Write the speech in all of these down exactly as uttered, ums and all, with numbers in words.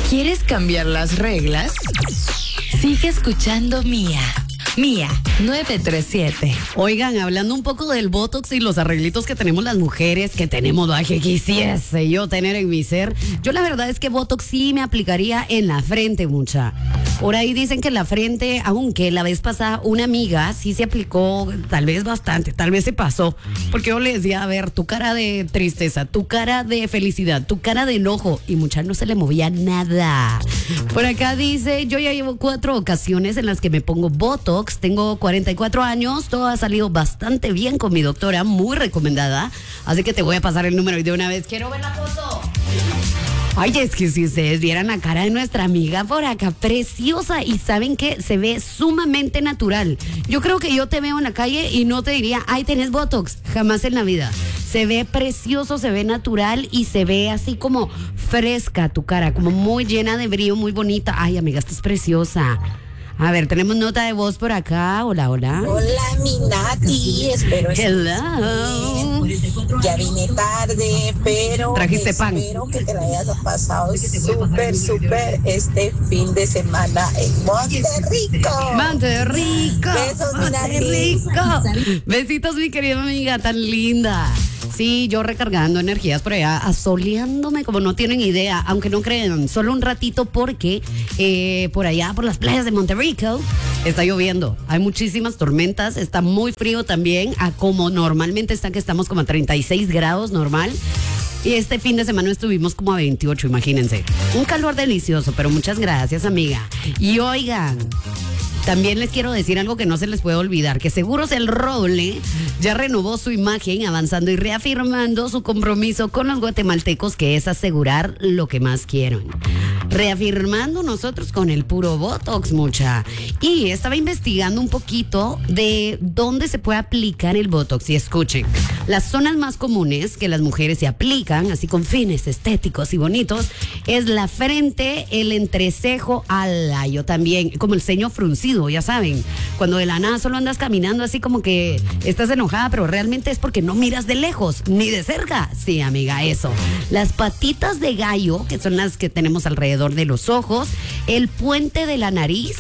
¿Quieres cambiar las reglas? Sigue escuchando Mía. Mía, nueve tres siete. Oigan, hablando un poco del Botox y los arreglitos que tenemos las mujeres, que tenemos, ay, que quisiese yo tener en mi ser. Yo la verdad es que Botox sí me aplicaría en la frente, mucha. Por ahí dicen que en la frente, aunque la vez pasada una amiga sí se aplicó, tal vez bastante, tal vez se pasó. Porque yo le decía, a ver, tu cara de tristeza, tu cara de felicidad, tu cara de enojo. Y mucha no se le movía nada. Por acá dice, yo ya llevo cuatro ocasiones en las que me pongo Botox. Tengo cuarenta y cuatro años, todo ha salido bastante bien con mi doctora, muy recomendada. Así que te voy a pasar el número y de una vez quiero ver la foto. Ay, es que si ustedes vieran la cara de nuestra amiga por acá, preciosa, y saben que se ve sumamente natural. Yo creo que yo te veo en la calle y no te diría, ay, tenés Botox, jamás en la vida. Se ve precioso, se ve natural y se ve así como fresca tu cara, como muy llena de brillo, muy bonita. Ay, amiga, estás preciosa. A ver, tenemos nota de voz por acá. Hola, hola. Hola, mi Nati. Espero Hello. Bien. Ya vine tarde, pero trajiste pan. Espero que te la hayas pasado súper, súper este fin de semana en Monterrico. Monterrico. Besos, mi Nati. Monterrico. Besitos, mi querida amiga, tan linda. Sí, yo recargando energías por allá, asoleándome como no tienen idea, aunque no crean, solo un ratito porque eh, por allá, por las playas de Monterrico, está lloviendo. Hay muchísimas tormentas, está muy frío también, a como normalmente está, que estamos como a treinta y seis grados normal. Y este fin de semana estuvimos como a veintiocho, imagínense. Un calor delicioso, pero muchas gracias, amiga. Y oigan, también les quiero decir algo que no se les puede olvidar, que Seguros El Roble ya renovó su imagen, avanzando y reafirmando su compromiso con los guatemaltecos, que es asegurar lo que más quieren. Reafirmando nosotros con el puro Botox, mucha. Y estaba investigando un poquito de dónde se puede aplicar el Botox. Y escuchen, las zonas más comunes que las mujeres se aplican, así con fines estéticos y bonitos, es la frente, el entrecejo, ala, yo también, como el ceño fruncido, ya saben, cuando de la nada solo andas caminando así como que estás enojada, pero realmente es porque no miras de lejos, ni de cerca. Sí, amiga, eso. Las patitas de gallo, que son las que tenemos alrededor de los ojos, el puente de la nariz,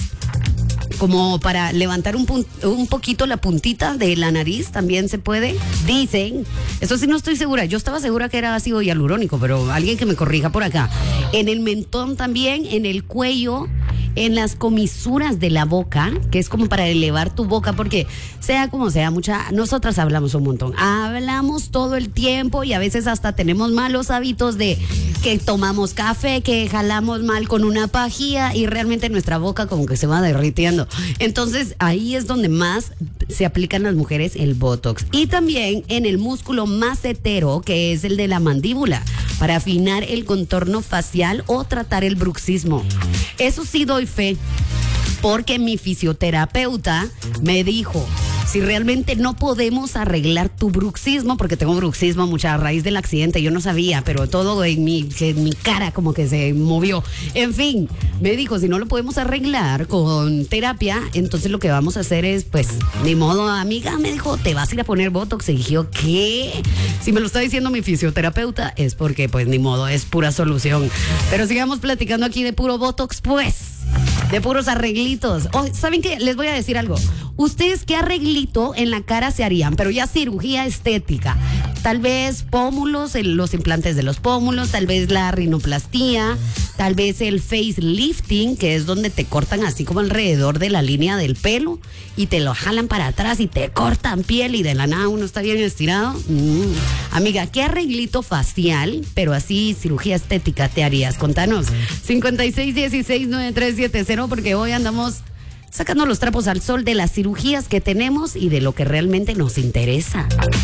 como para levantar un, pun- un poquito la puntita de la nariz, también se puede. Dicen, eso sí no estoy segura, yo estaba segura que era ácido hialurónico, pero alguien que me corrija por acá. En el mentón también, en el cuello, en las comisuras de la boca, que es como para elevar tu boca, porque sea como sea, mucha, nosotras hablamos un montón, hablamos todo el tiempo y a veces hasta tenemos malos hábitos de que tomamos café, que jalamos mal con una pajilla y realmente nuestra boca como que se va derritiendo. Entonces ahí es donde más se aplican las mujeres el Botox. Y también en el músculo macetero, que es el de la mandíbula, para afinar el contorno facial o tratar el bruxismo. Eso sí doy fe, porque mi fisioterapeuta me dijo, si realmente no podemos arreglar tu bruxismo, porque tengo bruxismo mucha a raíz del accidente, yo no sabía, pero todo en mi, en mi cara como que se movió. En fin, me dijo, si no lo podemos arreglar con terapia, entonces lo que vamos a hacer es, pues, ni modo, amiga, me dijo, te vas a ir a poner Botox. Y dije, ¿qué? Si me lo está diciendo mi fisioterapeuta, es porque, pues, ni modo, es pura solución. Pero sigamos platicando aquí de puro Botox, pues. De puros arreglitos. Oh, ¿saben qué? Les voy a decir algo. ¿Ustedes qué arreglito en la cara se harían? Pero ya cirugía estética. Tal vez pómulos, el, los implantes de los pómulos, tal vez la rinoplastía, tal vez el facelifting, que es donde te cortan así como alrededor de la línea del pelo y te lo jalan para atrás y te cortan piel y de la nada uno está bien estirado. Mm. Amiga, ¿qué arreglito facial, pero así cirugía estética te harías? Contanos. cincuenta y seis dieciséis noventa y tres setenta, porque hoy andamos sacando los trapos al sol de las cirugías que tenemos y de lo que realmente nos interesa.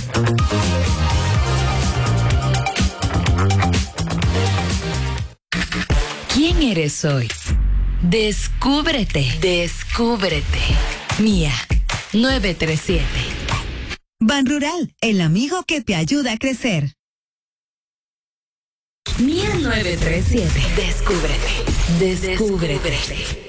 ¿Quién eres hoy? Descúbrete, descúbrete. Mía, nueve tres siete. Ban Rural, el amigo que te ayuda a crecer. Mía nueve tres siete. Descúbrete, descúbrete.